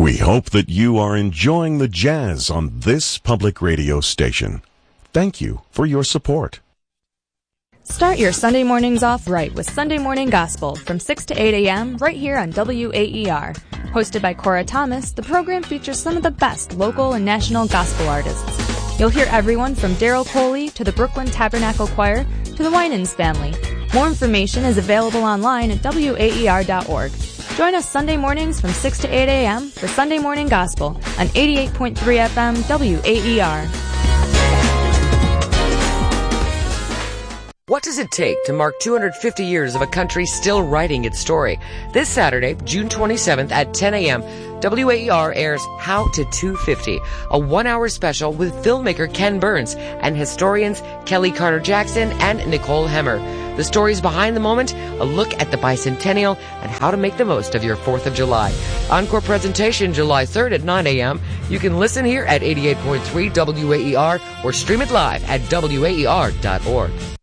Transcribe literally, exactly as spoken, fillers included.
We hope that you are enjoying the jazz on this public radio station. Thank you for your support. Start your Sunday mornings off right with Sunday Morning Gospel from six to eight a.m. right here on W A E R. Hosted by Cora Thomas, the program features some of the best local and national gospel artists. You'll hear everyone from Daryl Coley to the Brooklyn Tabernacle Choir to the Winans family. More information is available online at W A E R dot org. Join us Sunday mornings from six to eight a.m. for Sunday Morning Gospel on eighty-eight point three F M W A E R. What does it take to mark two hundred fifty years of a country still writing its story? This Saturday, June twenty-seventh at ten a.m., W A E R airs How to two fifty, a one-hour special with filmmaker Ken Burns and historians Kelly Carter-Jackson and Nicole Hemmer. The stories behind the moment, a look at the bicentennial, and how to make the most of your fourth of July. Encore presentation July third at nine a.m. You can listen here at eighty-eight point three W A E R or stream it live at W A E R dot org.